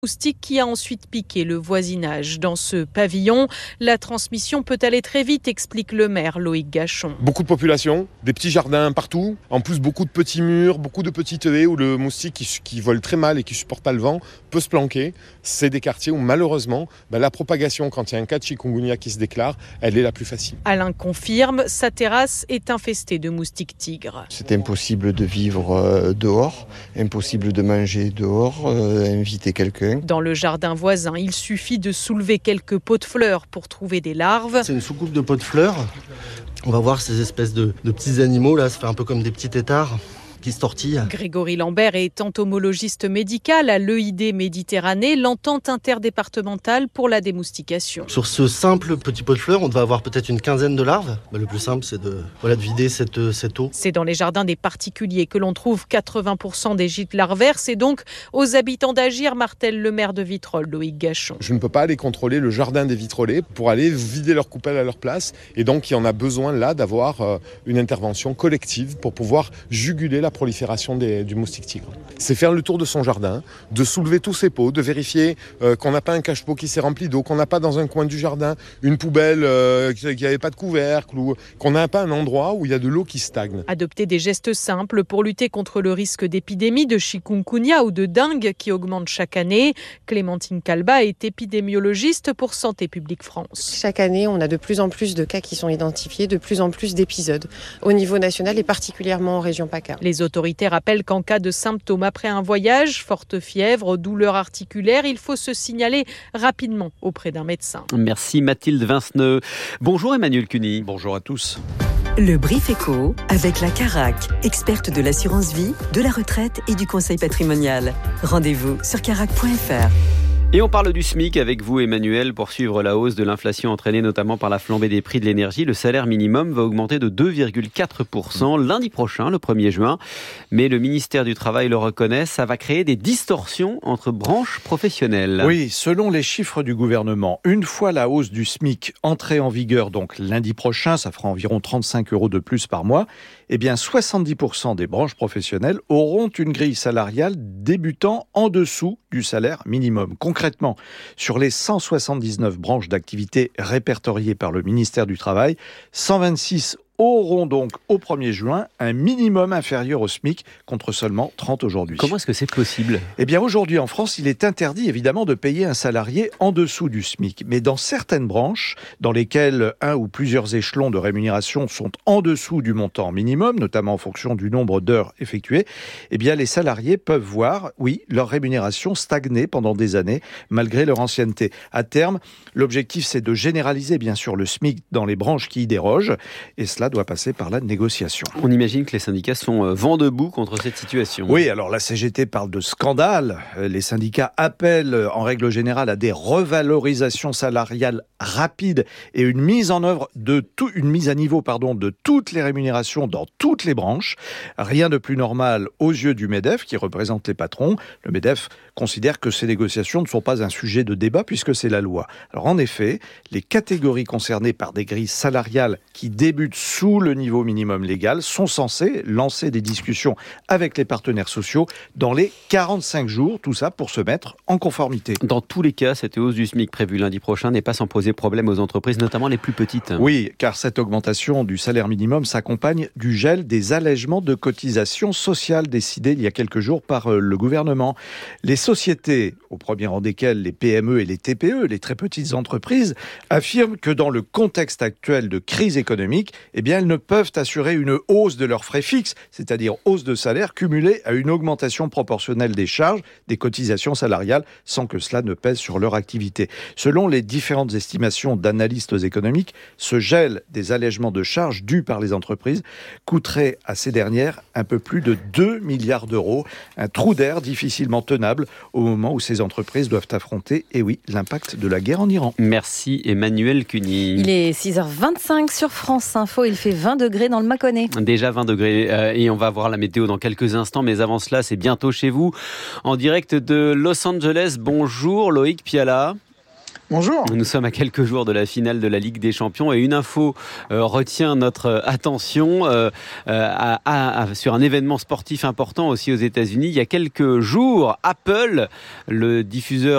Moustique qui a ensuite piqué le voisinage. Dans ce pavillon, la transmission peut aller très vite, explique le maire Loïc Gachon. Beaucoup de population, des petits jardins partout, en plus beaucoup de petits murs, beaucoup de petites haies où le moustique qui vole très mal et qui ne supporte pas le vent peut se planquer. C'est des quartiers où malheureusement la propagation, quand il y a un cas de chikungunya qui se déclare, elle est la plus facile. Alain confirme, sa terrasse est infestée de moustiques tigres. C'est impossible de vivre dehors, impossible de manger dehors, inviter quelqu'un. Dans le jardin voisin, il suffit de soulever quelques pots de fleurs pour trouver des larves. C'est une soucoupe de pots de fleurs. On va voir ces espèces de petits animaux là, ça fait un peu comme des petits têtards qui se tortillent. Grégory Lambert est entomologiste médical à l'EID Méditerranée, l'entente interdépartementale pour la démoustication. Sur ce simple petit pot de fleurs, on va avoir peut-être une quinzaine de larves. Le plus simple, c'est de vider cette eau. C'est dans les jardins des particuliers que l'on trouve 80% des gîtes larvaires. C'est donc aux habitants d'agir, martèle le maire de Vitrolles, Loïc Gachon. Je ne peux pas aller contrôler le jardin des Vitrolais pour aller vider leur coupelle à leur place. Et donc, il y en a besoin là d'avoir une intervention collective pour pouvoir juguler la prolifération du moustique tigre. C'est faire le tour de son jardin, de soulever tous ses pots, de vérifier qu'on n'a pas un cache-pot qui s'est rempli d'eau, qu'on n'a pas dans un coin du jardin une poubelle qui n'avait pas de couvercle, ou qu'on n'a pas un endroit où il y a de l'eau qui stagne. Adopter des gestes simples pour lutter contre le risque d'épidémie de chikungunya ou de dengue qui augmente chaque année. Clémentine Calba est épidémiologiste pour Santé publique France. Chaque année, on a de plus en plus de cas qui sont identifiés, de plus en plus d'épisodes au niveau national et particulièrement en région PACA. Les autorités rappellent qu'en cas de symptômes après un voyage, forte fièvre, douleur articulaire, il faut se signaler rapidement auprès d'un médecin. Merci Mathilde Vinceneux. Bonjour Emmanuel Cuny. Bonjour à tous. Le Brief Éco avec la Carac, experte de l'assurance vie, de la retraite et du conseil patrimonial. Rendez-vous sur carac.fr. Et on parle du SMIC avec vous, Emmanuel, pour suivre la hausse de l'inflation entraînée notamment par la flambée des prix de l'énergie. Le salaire minimum va augmenter de 2,4% lundi prochain, le 1er juin. Mais le ministère du Travail le reconnaît, ça va créer des distorsions entre branches professionnelles. Oui, selon les chiffres du gouvernement, une fois la hausse du SMIC entrée en vigueur, donc lundi prochain, ça fera environ 35 € de plus par mois, eh bien 70% des branches professionnelles auront une grille salariale débutant en dessous du salaire minimum. Concrètement, sur les 179 branches d'activité répertoriées par le ministère du Travail, 126 auront donc au 1er juin un minimum inférieur au SMIC contre seulement 30 aujourd'hui. Comment est-ce que c'est possible ? Eh bien aujourd'hui en France, il est interdit évidemment de payer un salarié en dessous du SMIC. Mais dans certaines branches, dans lesquelles un ou plusieurs échelons de rémunération sont en dessous du montant minimum, notamment en fonction du nombre d'heures effectuées, eh bien les salariés peuvent voir, oui, leur rémunération stagner pendant des années malgré leur ancienneté. À terme, l'objectif c'est de généraliser bien sûr le SMIC dans les branches qui y dérogent et cela doit passer par la négociation. On imagine que les syndicats sont vent debout contre cette situation. Oui, alors la CGT parle de scandale. Les syndicats appellent en règle générale à des revalorisations salariales rapides et une mise à niveau de toutes les rémunérations dans toutes les branches. Rien de plus normal aux yeux du MEDEF qui représente les patrons. Le MEDEF considère que ces négociations ne sont pas un sujet de débat puisque c'est la loi. Alors en effet, les catégories concernées par des grilles salariales qui débutent sous le niveau minimum légal sont censés lancer des discussions avec les partenaires sociaux dans les 45 jours, tout ça pour se mettre en conformité. Dans tous les cas, cette hausse du SMIC prévue lundi prochain n'est pas sans poser problème aux entreprises, notamment les plus petites. Oui, car cette augmentation du salaire minimum s'accompagne du gel des allègements de cotisations sociales décidés il y a quelques jours par le gouvernement. Les sociétés, au premier rang desquelles les PME et les TPE, les très petites entreprises, affirment que dans le contexte actuel de crise économique, eh bien, elles ne peuvent assurer une hausse de leurs frais fixes, c'est-à-dire hausse de salaire cumulée à une augmentation proportionnelle des charges, des cotisations salariales, sans que cela ne pèse sur leur activité. Selon les différentes estimations d'analystes économiques, ce gel des allègements de charges dus par les entreprises coûterait à ces dernières un peu plus de 2 milliards d'euros, un trou d'air difficilement tenable au moment où ces entreprises doivent affronter, et oui, l'impact de la guerre en Iran. Merci Emmanuel Cuny. Il est 6h25 sur France Info, il fait 20 degrés dans le Mâconnais. Déjà 20 degrés et on va voir la météo dans quelques instants, mais avant cela, c'est bientôt chez vous. En direct de Los Angeles, bonjour Loïc Piala. Bonjour. Nous sommes à quelques jours de la finale de la Ligue des Champions et une info retient notre attention sur un événement sportif important aussi aux États-Unis. Il y a quelques jours, Apple, le diffuseur